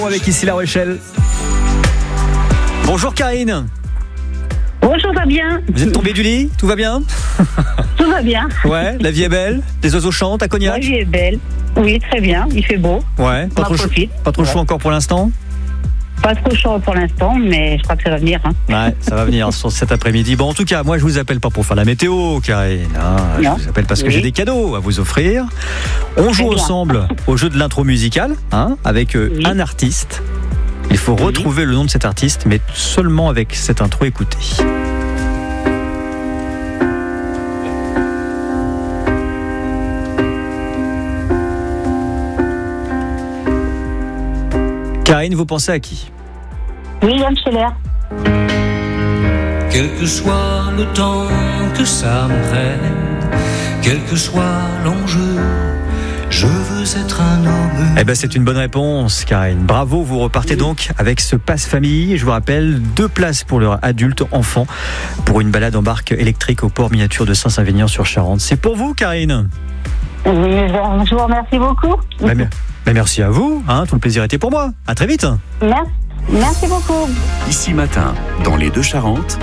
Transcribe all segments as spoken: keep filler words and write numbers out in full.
Avec ici La Rochelle. Bonjour Karine. Bonjour Fabien. Vous êtes tombé du lit? Tout va bien? Tout va bien. Ouais, la vie est belle. Les oiseaux chantent à Cognac. La vie est belle. Oui, très bien. Il fait beau. Ouais, pas On trop, en chaud, profite. pas trop chaud encore pour l'instant? Pas trop chaud pour l'instant, mais je crois que ça va venir. Hein. Ouais, ça va venir sur cet après-midi. Bon, en tout cas, moi, je vous appelle pas pour faire la météo, Karine. Hein, je Non. vous appelle parce que Oui. j'ai des cadeaux à vous offrir. On joue Très bien. ensemble au jeu de l'intro musicale, hein, avec euh, Oui. un artiste. Il faut Oui. retrouver le nom de cet artiste, mais seulement avec cette intro. Écoutez. Karine, vous pensez à qui? William Scheller. Quel que soit le temps que ça me prenne, quel que soit l'enjeu, je veux être un homme. Eh ben, c'est une bonne réponse, Karine. Bravo, vous repartez donc avec ce passe-famille. Je vous rappelle, deux places pour leur adulte, enfant, pour une balade en barque électrique au port miniature de Saint-Savinien-sur-Charente. C'est pour vous, Karine. Oui, je vous remercie beaucoup. Ben, mer- ben, merci à vous, hein, tout le plaisir était pour moi. À très vite. Merci, merci beaucoup. Ici Matin, dans les deux Charentes,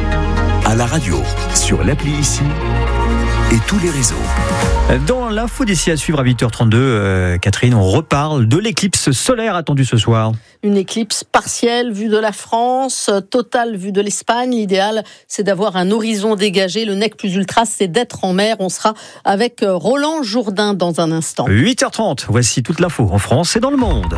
à la radio, sur l'appli Ici et tous les réseaux. Dans l'info d'ici à suivre à huit heures trente-deux, euh, Catherine, on reparle de l'éclipse solaire attendue ce soir. Une éclipse partielle vue de la France, totale vue de l'Espagne. L'idéal, c'est d'avoir un horizon dégagé. Le nec plus ultra, c'est d'être en mer. On sera avec Roland Jourdain dans un instant. huit heures trente, voici toute l'info en France et dans le monde.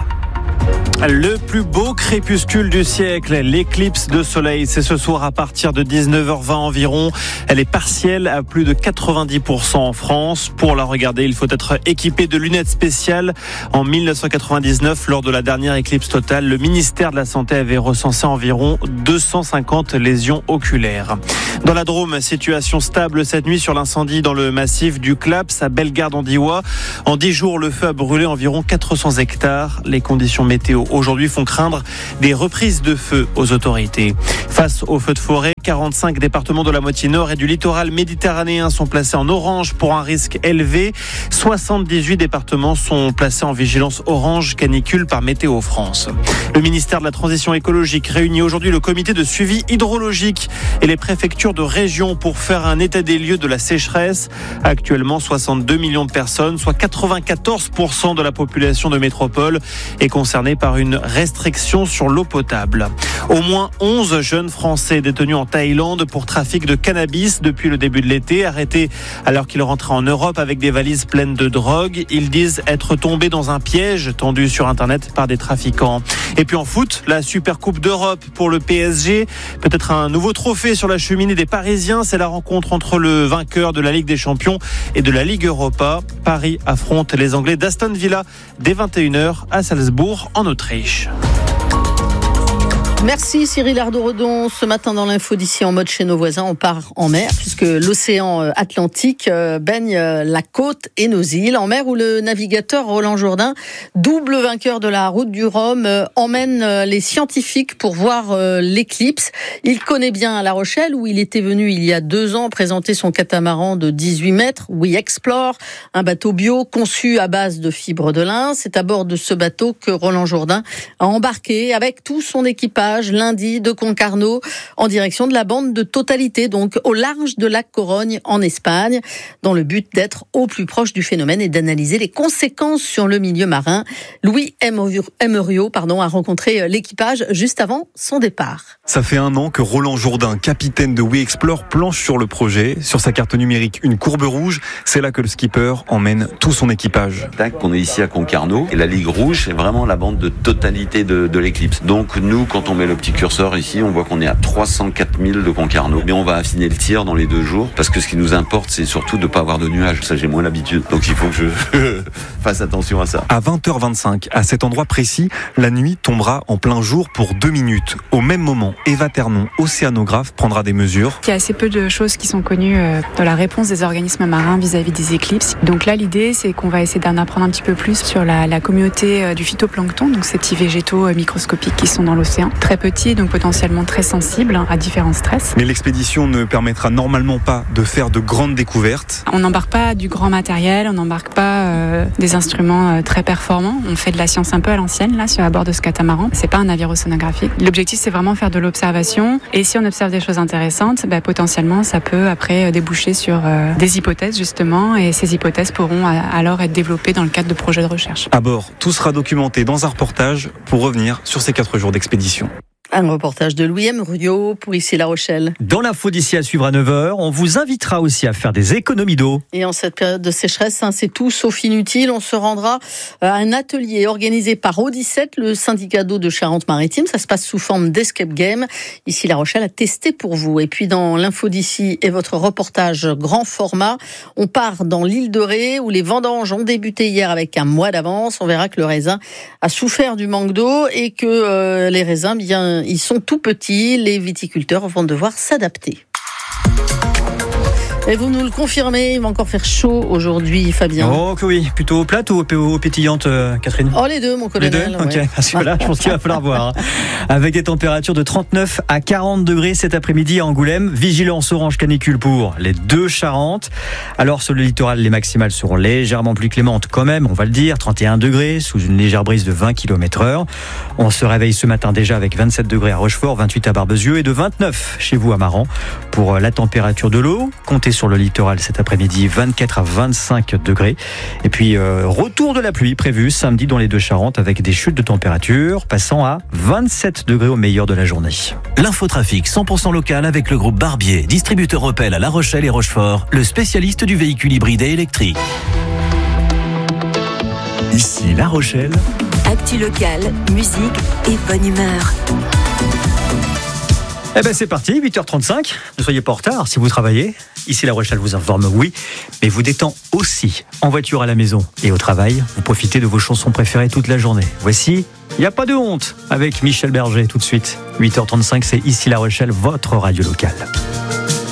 Le plus beau crépuscule du siècle, l'éclipse de soleil, c'est ce soir à partir de dix-neuf heures vingt environ. Elle est partielle à plus de quatre-vingt-dix pour cent en France. Pour la regarder, il faut être équipé de lunettes spéciales. En dix-neuf cent quatre-vingt-dix-neuf, lors de la dernière éclipse totale, le ministère de la Santé avait recensé environ deux cent cinquante lésions oculaires. Dans la Drôme, situation stable cette nuit sur l'incendie dans le massif du Claps à Bellegarde-en-Diois. En dix jours, le feu a brûlé environ quatre cents hectares. Les conditions météo aujourd'hui font craindre des reprises de feu aux autorités. Face aux feux de forêt, quarante-cinq départements de la moitié nord et du littoral méditerranéen sont placés en orange pour un risque élevé. soixante-dix-huit départements sont placés en vigilance orange canicule par Météo France. Le ministère de la Transition écologique réunit aujourd'hui le comité de suivi hydrologique et les préfectures de région pour faire un état des lieux de la sécheresse. Actuellement, soixante-deux millions de personnes, soit quatre-vingt-quatorze pour cent de la population de métropole, est concernée par une restriction sur l'eau potable. Au moins onze jeunes Français détenus en Thaïlande pour trafic de cannabis depuis le début de l'été, arrêtés alors qu'ils rentraient en Europe avec des valises pleines de drogue. Ils disent être tombés dans un piège tendu sur Internet par des trafiquants. Et puis en foot, la Super Coupe d'Europe pour le P S G. Peut-être un nouveau trophée sur la cheminée des Parisiens. C'est la rencontre entre le vainqueur de la Ligue des Champions et de la Ligue Europa. Paris affronte les Anglais d'Aston Villa dès vingt et une heures à Salzbourg en Autriche. Merci Cyril Ardo-Redon. Ce matin dans l'info d'ici en mode chez nos voisins, on part en mer puisque l'océan Atlantique baigne la côte et nos îles. En mer où le navigateur Roland Jourdain, double vainqueur de la route du Rhum, emmène les scientifiques pour voir l'éclipse. Il connaît bien La Rochelle où il était venu il y a deux ans présenter son catamaran de dix-huit mètres, We Explore, un bateau bio conçu à base de fibres de lin. C'est à bord de ce bateau que Roland Jourdain a embarqué avec tout son équipage lundi de Concarneau en direction de la bande de Totalité, donc au large de lac Corogne en Espagne, dans le but d'être au plus proche du phénomène et d'analyser les conséquences sur le milieu marin. Louis Emerio pardon, a rencontré l'équipage juste avant son départ. Ça fait un an que Roland Jourdain, capitaine de We Explore, planche sur le projet. Sur sa carte numérique, une courbe rouge. C'est là que le skipper emmène tout son équipage. Tac, on est ici à Concarneau et la ligue rouge, c'est vraiment la bande de Totalité de, de l'éclipse. Donc nous, quand on met le petit curseur ici, on voit qu'on est à trois cent quatre mille de Concarneau. Mais on va affiner le tir dans les deux jours parce que ce qui nous importe, c'est surtout de ne pas avoir de nuages. Ça, j'ai moins l'habitude. Donc il faut que je fasse attention à ça. À vingt heures vingt-cinq, à cet endroit précis, la nuit tombera en plein jour pour deux minutes. Au même moment, Eva Ternon, océanographe, prendra des mesures. Il y a assez peu de choses qui sont connues dans la réponse des organismes marins vis-à-vis des éclipses. Donc là, l'idée, c'est qu'on va essayer d'en apprendre un petit peu plus sur la, la communauté du phytoplancton, donc ces petits végétaux microscopiques qui sont dans l'océan. très petits, donc potentiellement très sensibles à différents stress. Mais l'expédition ne permettra normalement pas de faire de grandes découvertes. On n'embarque pas du grand matériel, on n'embarque pas euh, des instruments euh, très performants. On fait de la science un peu à l'ancienne là, sur à bord de ce catamaran. C'est pas un navire océanographique. L'objectif, c'est vraiment faire de l'observation. Et si on observe des choses intéressantes, bah, potentiellement, ça peut après déboucher sur euh, des hypothèses justement. Et ces hypothèses pourront alors être développées dans le cadre de projets de recherche. À bord, tout sera documenté dans un reportage pour revenir sur ces quatre jours d'expédition. Un reportage de Louis M. Ruyot pour Ici La Rochelle. Dans l'info d'ici à suivre à neuf heures, on vous invitera aussi à faire des économies d'eau. Et en cette période de sécheresse, hein, c'est tout sauf inutile. On se rendra à un atelier organisé par O dix-sept, le syndicat d'eau de Charente-Maritime. Ça se passe sous forme d'escape game. Ici La Rochelle a testé pour vous. Et puis dans l'info d'ici et votre reportage grand format, on part dans l'île de Ré où les vendanges ont débuté hier avec un mois d'avance. On verra que le raisin a souffert du manque d'eau et que euh, les raisins, bien, ils sont tout petits. Les viticulteurs vont devoir s'adapter. Et vous nous le confirmez, il va encore faire chaud aujourd'hui, Fabien. Oh que oui, plutôt plate ou aux pétillantes, euh, Catherine? Oh les deux, mon colonel. Les deux, ok. Ouais. Parce que là, je pense qu'il va falloir voir. Hein. Avec des températures de trente-neuf à quarante degrés cet après-midi à Angoulême. Vigilance orange canicule pour les deux Charentes. Alors sur le littoral, les maximales seront légèrement plus clémentes quand même, on va le dire. trente et un degrés sous une légère brise de vingt kilomètres heure. On se réveille ce matin déjà avec vingt-sept degrés à Rochefort, vingt-huit à Barbezieux et de vingt-neuf chez vous à Maran. Pour la température de l'eau, comptez sur le littoral cet après-midi, vingt-quatre à vingt-cinq degrés. Et puis, euh, retour de la pluie prévu samedi dans les deux Charentes avec des chutes de température passant à vingt-sept degrés au meilleur de la journée. L'infotrafic cent pour cent local avec le groupe Barbier, distributeur Opel à La Rochelle et Rochefort, le spécialiste du véhicule hybride et électrique. Ici La Rochelle. Actu local, musique et bonne humeur. Eh ben c'est parti, huit heures trente-cinq. Ne soyez pas en retard si vous travaillez. Ici La Rochelle vous informe, oui, mais vous détend aussi en voiture à la maison et au travail. Vous profitez de vos chansons préférées toute la journée. Voici Il n'y a pas de honte avec Michel Berger tout de suite. huit heures trente-cinq, c'est Ici La Rochelle, votre radio locale.